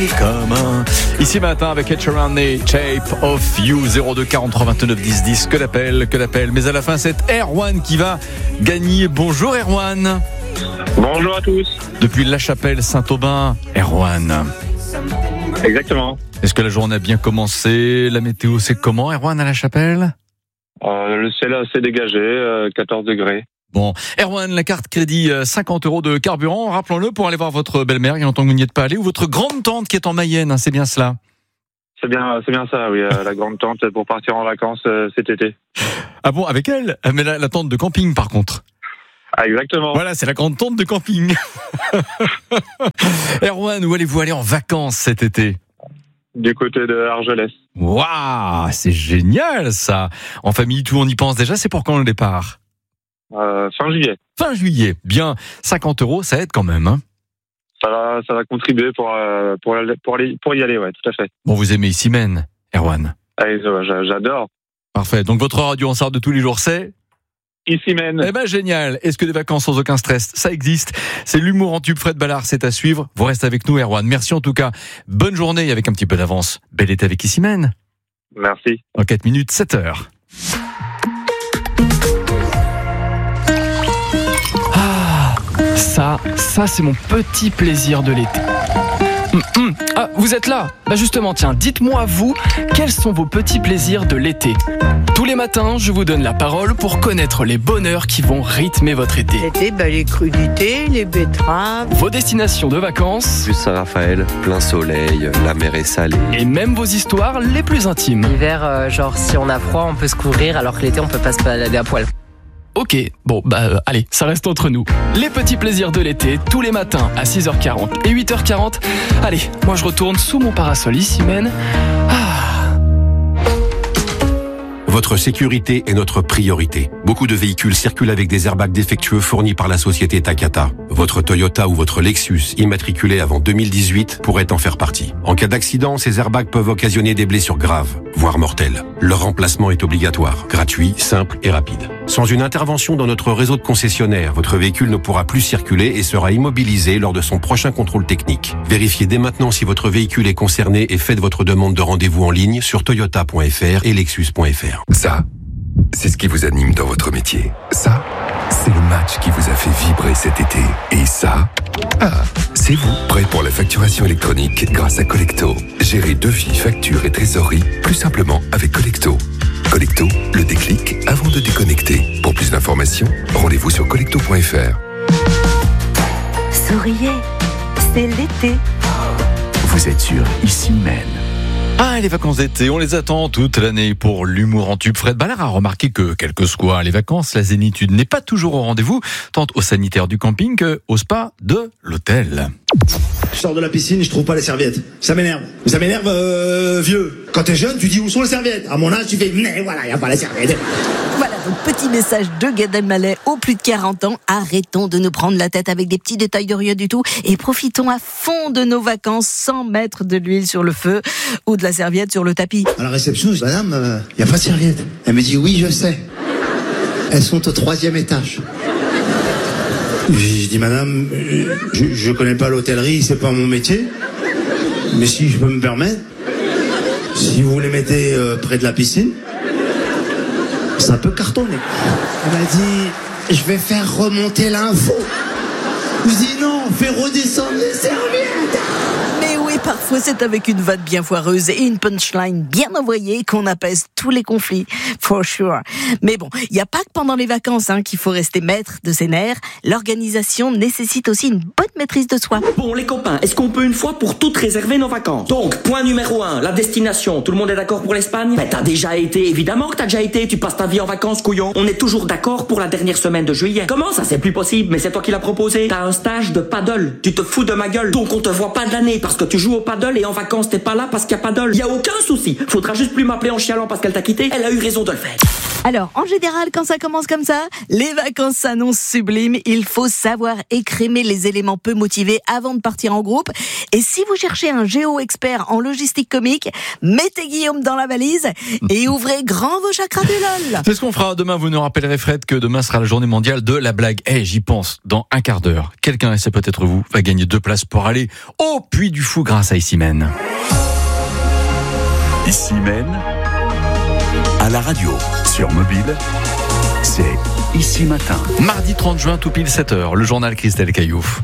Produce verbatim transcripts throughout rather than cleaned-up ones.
Comme un... Ici matin avec Ed Sheeran et Shape of You. Zéro deux quarante-trois vingt-neuf dix dix. Que l'appel, que l'appel. Mais à la fin, c'est Erwan qui va gagner. Bonjour Erwan. Bonjour à tous. Depuis La Chapelle Saint-Aubin, Erwan. Exactement. Est-ce que la journée a bien commencé? La météo, c'est comment, Erwan, à La Chapelle? euh, Le ciel est assez dégagé, euh, quatorze degrés. Bon, Erwan, la carte crédit cinquante euros de carburant, rappelons-le, pour aller voir votre belle-mère, il y a longtemps que vous n'y êtes pas allé, ou votre grande-tante qui est en Mayenne, hein, c'est bien cela? C'est bien, c'est bien ça, oui, euh, la grande-tante pour partir en vacances euh, cet été. Ah bon, avec elle? Mais la, la tante de camping, par contre. Ah, exactement. Voilà, c'est la grande-tante de camping. Erwan, où allez-vous aller en vacances cet été? Du côté de Argelès. Waouh, c'est génial ça. En famille, tout, on y pense déjà, c'est pour quand le départ? Euh, fin juillet. Fin juillet, bien, cinquante euros, ça aide quand même, hein. Ça va, ça va contribuer pour, euh, pour, aller, pour, aller, pour y aller, ouais, tout à fait. Bon, vous aimez Issy-Mène, Erwan? Allez, j'adore. Parfait, donc votre radio en sort de tous les jours, c'est? Issy-Mène. Eh ben génial. Est-ce que des vacances sans aucun stress, ça existe? C'est l'humour en tube. Fred Ballard, c'est à suivre. Vous restez avec nous, Erwan. Merci en tout cas. Bonne journée et avec un petit peu d'avance. Bel été avec Issy-Mène. Merci. En quatre minutes, sept heures. Ah, ça, ça c'est mon petit plaisir de l'été. Hum, hum. Ah, vous êtes là? Bah justement, tiens, dites-moi vous, quels sont vos petits plaisirs de l'été? Tous les matins, je vous donne la parole pour connaître les bonheurs qui vont rythmer votre été. L'été, bah, les crudités, les betteraves. Vos destinations de vacances. Plus Saint-Raphaël, plein soleil, la mer est salée. Et même vos histoires les plus intimes. L'hiver, euh, genre si on a froid, on peut se couvrir, alors que l'été, on peut pas se balader à poil. Ok, bon, bah euh, allez, ça reste entre nous. Les petits plaisirs de l'été, tous les matins à six heures quarante et huit heures quarante. Allez, moi je retourne sous mon parasol Issy-Mène. Ah. Votre sécurité est notre priorité. Beaucoup de véhicules circulent avec des airbags défectueux fournis par la société Takata. Votre Toyota ou votre Lexus, immatriculé avant deux mille dix-huit, pourrait en faire partie. En cas d'accident, ces airbags peuvent occasionner des blessures graves, voire mortelles. Leur remplacement est obligatoire, gratuit, simple et rapide. Sans une intervention dans notre réseau de concessionnaires, votre véhicule ne pourra plus circuler et sera immobilisé lors de son prochain contrôle technique. Vérifiez dès maintenant si votre véhicule est concerné et faites votre demande de rendez-vous en ligne sur toyota point f r et lexus point f r. Ça, c'est ce qui vous anime dans votre métier. Ça, c'est le match qui vous a fait vibrer cet été. Et ça, ah, c'est vous, prêt pour la facturation électronique grâce à Collecto. Gérez devis, factures et trésorerie plus simplement avec Collecto. Collecto, le déclic avant de déconnecter. Pour plus d'informations, rendez-vous sur collecto point f r. Souriez, c'est l'été. Vous êtes sur Issy-Mène. Ah, les vacances d'été, on les attend toute l'année pour l'humour en tube. Fred Ballard a remarqué que, quelles que soient les vacances, la zénitude n'est pas toujours au rendez-vous, tant au sanitaire du camping qu'au spa de l'hôtel. Je sors de la piscine, je trouve pas les serviettes. Ça m'énerve. Ça m'énerve, euh, vieux. Quand t'es jeune, tu dis où sont les serviettes? À mon âge, tu fais, mais voilà, y a pas les serviettes. Voilà, donc petit message de Gad Elmaleh aux plus de quarante ans. Arrêtons de nous prendre la tête avec des petits détails de rien du tout et profitons à fond de nos vacances sans mettre de l'huile sur le feu ou de la serviette sur le tapis. À la réception, je dis, madame, euh, y a pas de serviettes. Elle me dit, oui, je sais. Elles sont au troisième étage. Je dis, madame, je, je connais pas l'hôtellerie, c'est pas mon métier. Mais si je peux me permettre, si vous les mettez euh, près de la piscine, ça peut cartonner. Elle m'a dit, je vais faire remonter l'info. Je dis, non, fais redescendre les serviettes. Mais oui, parfois c'est avec une vanne bien foireuse et une punchline bien envoyée qu'on apaise tous les conflits, for sure. Mais bon, il n'y a pas que pendant les vacances hein, qu'il faut rester maître de ses nerfs. L'organisation nécessite aussi une bonne maîtrise de soi. Bon les copains, est-ce qu'on peut une fois pour toutes réserver nos vacances? Donc, point numéro un, la destination. Tout le monde est d'accord pour l'Espagne? Ben t'as déjà été, évidemment que t'as déjà été. Tu passes ta vie en vacances, couillon. On est toujours d'accord pour la dernière semaine de juillet. Comment ça, c'est plus possible? Mais c'est toi qui l'as proposé. T'as un stage de paddle. Tu te fous de ma gueule. Donc on te voit pas de l'année parce que tu joues au paddle et en vacances t'es pas là parce qu'il y a paddle. Y a aucun souci. Faudra juste plus m'appeler en chialant parce qu'elle t'a quitté. Elle a eu raison de le faire. Alors, en général, quand ça commence comme ça, les vacances s'annoncent sublimes. Il faut savoir écrémer les éléments peu motivés avant de partir en groupe. Et si vous cherchez un géo-expert en logistique comique, mettez Guillaume dans la valise et ouvrez grand vos chakras de lol. C'est ce qu'on fera demain. Vous nous rappellerez, Fred, que demain sera la journée mondiale de la blague. Eh, hey, j'y pense. Dans un quart d'heure, quelqu'un, et c'est peut-être vous, va gagner deux places pour aller au Puy du Fou grâce à Ici-Men. Ici-Men, à la radio, sur mobile, c'est Ici Matin. Mardi trente juin, tout pile sept heures, le journal Christelle Caillouf.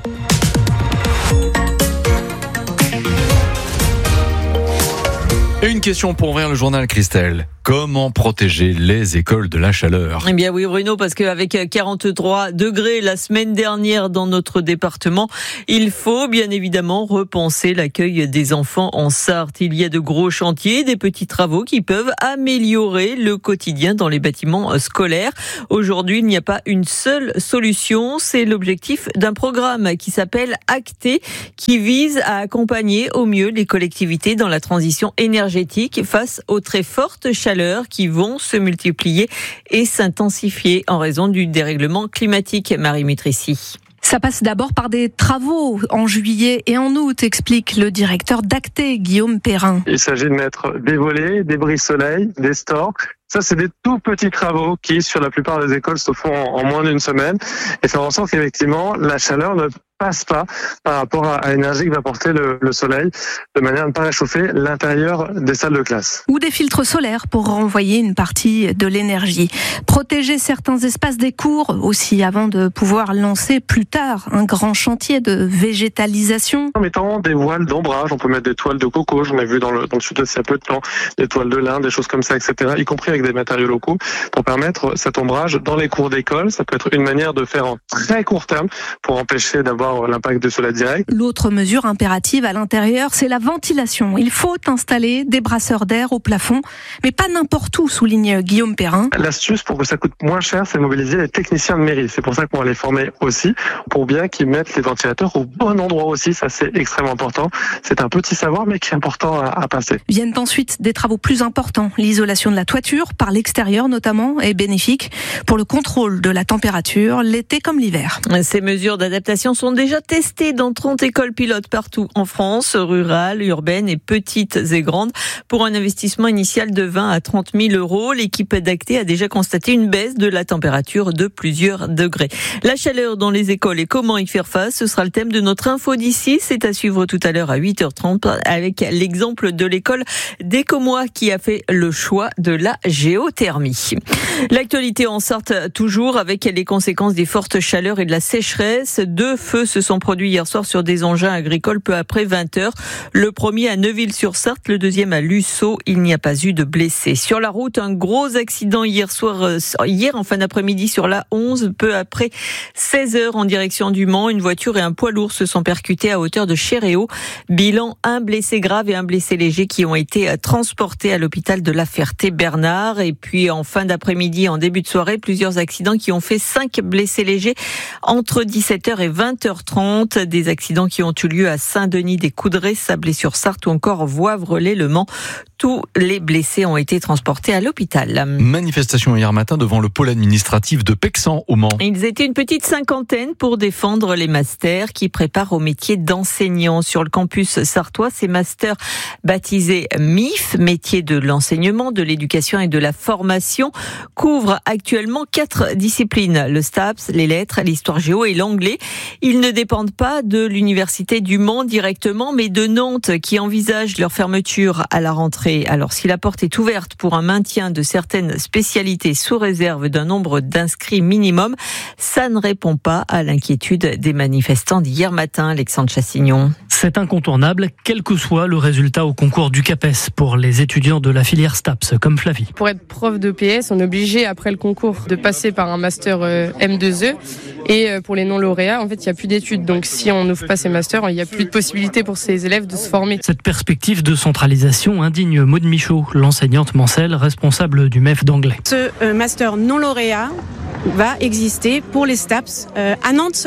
Et une question pour ouvrir le journal, Christelle. Comment protéger les écoles de la chaleur ? Eh bien oui, Bruno, parce qu'avec quarante-trois degrés la semaine dernière dans notre département, il faut bien évidemment repenser l'accueil des enfants en Sarthe. Il y a de gros chantiers, des petits travaux qui peuvent améliorer le quotidien dans les bâtiments scolaires. Aujourd'hui, il n'y a pas une seule solution. C'est l'objectif d'un programme qui s'appelle Acté, qui vise à accompagner au mieux les collectivités dans la transition énergétique face aux très fortes chaleurs qui vont se multiplier et s'intensifier en raison du dérèglement climatique. Marie Mutrici. Ça passe d'abord par des travaux en juillet et en août, explique le directeur d'Acté, Guillaume Perrin. Il s'agit de mettre des volets, des brise-soleil, des stores. Ça, c'est des tout petits travaux qui, sur la plupart des écoles, se font en moins d'une semaine et faire en sorte qu'effectivement, la chaleur ne passe pas par rapport à l'énergie que va porter le, le soleil, de manière à ne pas réchauffer l'intérieur des salles de classe. Ou des filtres solaires pour renvoyer une partie de l'énergie. Protéger certains espaces des cours aussi avant de pouvoir lancer plus tard un grand chantier de végétalisation. En mettant des voiles d'ombrage, on peut mettre des toiles de coco, j'en ai vu dans le, dans le sud-est il y a peu de temps, des toiles de lin, des choses comme ça, et cetera, y compris avec des matériaux locaux, pour permettre cet ombrage dans les cours d'école. Ça peut être une manière de faire en très court terme pour empêcher d'avoir l'impact du soleil direct. L'autre mesure impérative à l'intérieur, c'est la ventilation. Il faut installer des brasseurs d'air au plafond, mais pas n'importe où, souligne Guillaume Perrin. L'astuce pour que ça coûte moins cher, c'est de mobiliser les techniciens de mairie. C'est pour ça qu'on va les former aussi, pour bien qu'ils mettent les ventilateurs au bon endroit aussi. Ça, c'est extrêmement important. C'est un petit savoir, mais qui est important à, à passer. Viennent ensuite des travaux plus importants. L'isolation de la toiture, par l'extérieur notamment, est bénéfique pour le contrôle de la température, l'été comme l'hiver. Ces mesures d'adaptation sont déjà testées dans trente écoles pilotes partout en France, rurales, urbaines et petites et grandes. Pour un investissement initial de vingt à trente mille euros, l'équipe d'Acté a déjà constaté une baisse de la température de plusieurs degrés. La chaleur dans les écoles et comment y faire face, ce sera le thème de notre info d'ici. C'est à suivre tout à l'heure à huit heures trente avec l'exemple de l'école d'Écomois qui a fait le choix de la géothermie. L'actualité en Sarthe toujours avec les conséquences des fortes chaleurs et de la sécheresse. Deux feux se sont produits hier soir sur des engins agricoles peu après vingt heures. Le premier à Neuville-sur-Sarthe, le deuxième à Lussau. Il n'y a pas eu de blessés. Sur la route, un gros accident hier soir, hier en fin d'après-midi sur la onze, peu après seize heures en direction du Mans. Une voiture et un poids lourd se sont percutés à hauteur de Chéréo. Bilan, un blessé grave et un blessé léger qui ont été transportés à l'hôpital de La Ferté-Bernard. Et puis en fin d'après-midi, en début de soirée, plusieurs accidents qui ont fait cinq blessés légers entre dix-sept heures et vingt heures trente. Des accidents qui ont eu lieu à Saint-Denis-des-Coudrées, Sablé-sur-Sarthe ou encore Voivre-les-Le Mans. Tous les blessés ont été transportés à l'hôpital. Manifestation hier matin devant le pôle administratif de Pexan au Mans. Ils étaient une petite cinquantaine pour défendre les masters qui préparent au métier d'enseignant. Sur le campus sartois, ces masters baptisés M I F, métier de l'enseignement, de l'éducation et de la formation, couvrent actuellement quatre disciplines. Le STAPS, les lettres, l'histoire géo et l'anglais. Ils ne dépendent pas de l'université du Mans directement, mais de Nantes qui envisage leur fermeture à la rentrée. Alors, si la porte est ouverte pour un maintien de certaines spécialités sous réserve d'un nombre d'inscrits minimum, ça ne répond pas à l'inquiétude des manifestants d'hier matin, Alexandre Chassignon. C'est incontournable, quel que soit le résultat au concours du CAPES pour les étudiants de la filière STAPS, comme Flavie. Pour être prof de P S, on est obligé, après le concours, de passer par un master M deux E. Et pour les non-lauréats, en fait, il n'y a plus d'études. Donc, si on n'ouvre pas ces masters, il n'y a plus de possibilité pour ces élèves de se former. Cette perspective de centralisation indigne Maud Michaud, l'enseignante mancelle responsable du M E F d'anglais. Ce master non-lauréat va exister pour les STAPS euh, à Nantes seulement.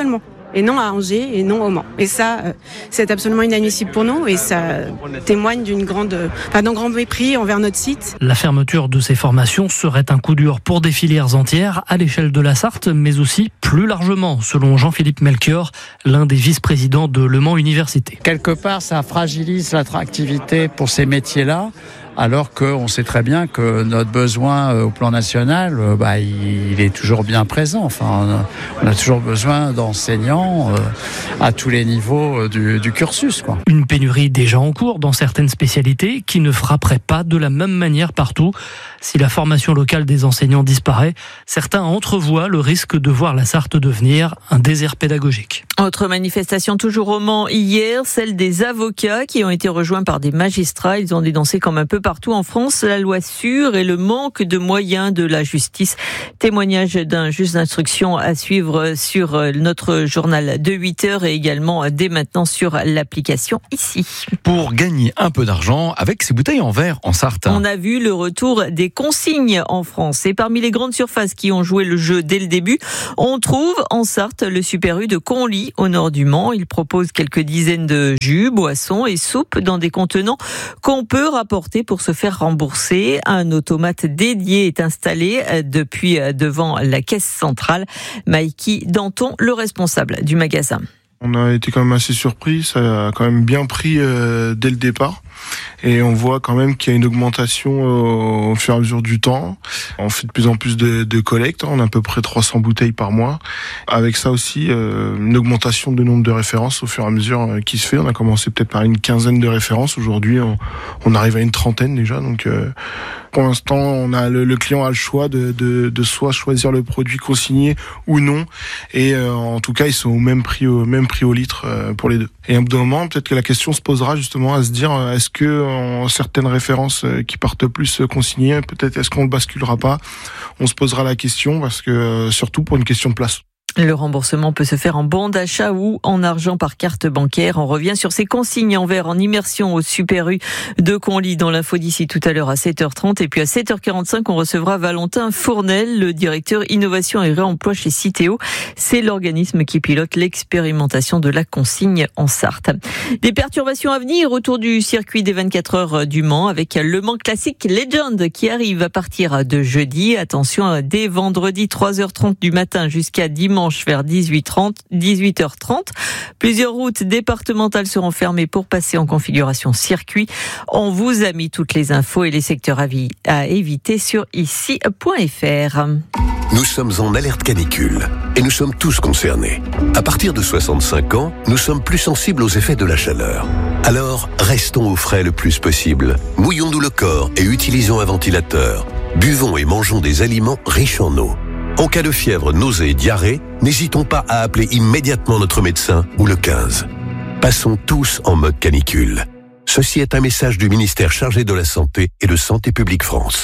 et non à Angers et non au Mans. Et ça, euh, c'est absolument inadmissible pour nous et ça témoigne d'une grande, enfin, d'un grand mépris envers notre site. La fermeture de ces formations serait un coup dur pour des filières entières à l'échelle de la Sarthe, mais aussi plus largement, selon Jean-Philippe Melchior, l'un des vice-présidents de Le Mans Université. Quelque part, ça fragilise l'attractivité pour ces métiers-là, alors qu'on sait très bien que notre besoin au plan national, bah, il est toujours bien présent. Enfin, on a toujours besoin d'enseignants à tous les niveaux du, du cursus, quoi. Une pénurie déjà en cours dans certaines spécialités qui ne frapperait pas de la même manière partout. Si la formation locale des enseignants disparaît, certains entrevoient le risque de voir la Sarthe devenir un désert pédagogique. Autre manifestation toujours au Mans hier, celle des avocats qui ont été rejoints par des magistrats. Ils ont dénoncé comme un peu partout en France la loi sûre et le manque de moyens de la justice. Témoignage d'un juge d'instruction à suivre sur notre journal de huit heures et également dès maintenant sur l'application ici. Pour gagner un peu d'argent avec ces bouteilles en verre en Sarthe. On a vu le retour des consignes en France. Et parmi les grandes surfaces qui ont joué le jeu dès le début, on trouve en Sarthe le Super U de Conly au nord du Mans. Il propose quelques dizaines de jus, boissons et soupes dans des contenants qu'on peut rapporter pour se faire rembourser. Un automate dédié est installé depuis devant la caisse centrale. Mikey Danton, le responsable du magasin. On a été quand même assez surpris, ça a quand même bien pris euh, dès le départ. Et on voit quand même qu'il y a une augmentation au, au fur et à mesure du temps. On fait de plus en plus de, de collectes, on a à peu près trois cents bouteilles par mois. Avec ça aussi, euh, une augmentation du nombre de références au fur et à mesure euh, qui se fait. On a commencé peut-être par une quinzaine de références. Aujourd'hui, on, on arrive à une trentaine déjà. Donc, euh, pour l'instant, on a le, le client a le choix de, de, de soit choisir le produit consigné ou non. Et euh, en tout cas, ils sont au même prix au même prix au litre euh, pour les deux. Et à un bout d'un moment, peut-être que la question se posera justement à se dire euh, est-ce que en certaines références euh, qui partent plus euh, consignées, peut-être est-ce qu'on ne basculera pas? On se posera la question parce que euh, surtout pour une question de place. Le remboursement peut se faire en bon d'achat ou en argent par carte bancaire. On revient sur ces consignes en verre en immersion au Super U de Conly dans l'info d'ici tout à l'heure à sept heures trente. Et puis à sept heures quarante-cinq, on recevra Valentin Fournel, le directeur innovation et réemploi chez Citeo. C'est l'organisme qui pilote l'expérimentation de la consigne en Sarthe. Des perturbations à venir autour du circuit des vingt-quatre heures du Mans avec le Mans Classic Legend qui arrive à partir de jeudi. Attention, dès vendredi trois heures trente du matin jusqu'à dimanche vers dix-huit heures trente. Plusieurs routes départementales seront fermées pour passer en configuration circuit. On vous a mis toutes les infos et les secteurs à éviter sur ici point f r. Nous sommes en alerte canicule et nous sommes tous concernés. À partir de soixante-cinq ans, nous sommes plus sensibles aux effets de la chaleur. Alors, restons au frais le plus possible. Mouillons-nous le corps et utilisons un ventilateur. Buvons et mangeons des aliments riches en eau. En cas de fièvre, nausée et diarrhée, n'hésitons pas à appeler immédiatement notre médecin ou le quinze. Passons tous en mode canicule. Ceci est un message du ministère chargé de la Santé et de Santé publique France.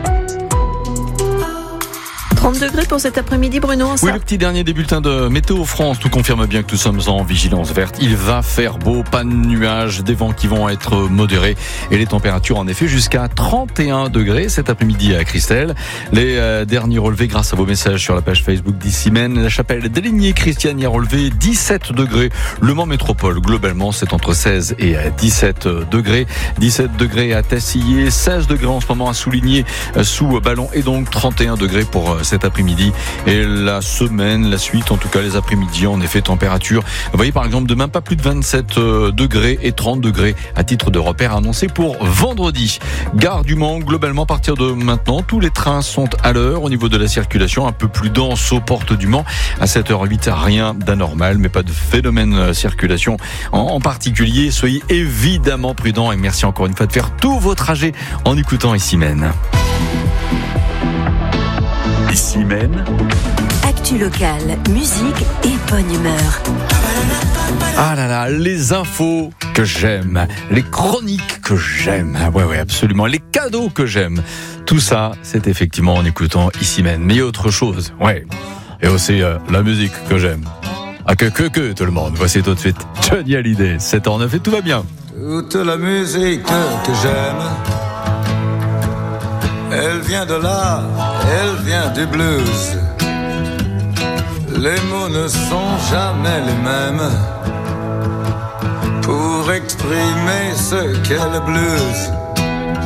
trente degrés pour cet après-midi, Bruno. Oui, le petit dernier des bulletins de Météo France nous confirme bien que nous sommes en vigilance verte. Il va faire beau, pas de nuages, des vents qui vont être modérés et les températures en effet jusqu'à trente et un degrés cet après-midi à Christelle. Les euh, derniers relevés grâce à vos messages sur la page Facebook d'Issy-Mène. La Chapelle d'Aligné, Christiane y a relevé dix-sept degrés. Le Mans Métropole, globalement, c'est entre seize et dix-sept degrés. dix-sept degrés à Tassillier, seize degrés en ce moment à Souligné sous Ballon et donc trente et un degrés pour cet après-midi et la semaine, la suite, en tout cas les après-midi, en effet, température. Vous voyez par exemple demain pas plus de vingt-sept degrés et trente degrés à titre de repère annoncé pour vendredi. Gare du Mans, globalement, à partir de maintenant, tous les trains sont à l'heure au niveau de la circulation, un peu plus dense aux portes du Mans. À sept heures huit, rien d'anormal, mais pas de phénomène circulation en, en particulier. Soyez évidemment prudents et merci encore une fois de faire tous vos trajets en écoutant Issy-Mène. Issy-Mène. Actu locale, musique et bonne humeur. Ah là là, les infos que j'aime, les chroniques que j'aime, ouais ouais absolument, les cadeaux que j'aime. Tout ça, c'est effectivement en écoutant Issy-Mène. Mais il y a autre chose, ouais. Et aussi euh, la musique que j'aime. Ah que que que tout le monde. Voici tout de suite Johnny Hallyday, sept heures neuf et tout va bien. Toute la musique que j'aime, elle vient de là, elle vient du blues. Les mots ne sont jamais les mêmes pour exprimer ce qu'est le blues.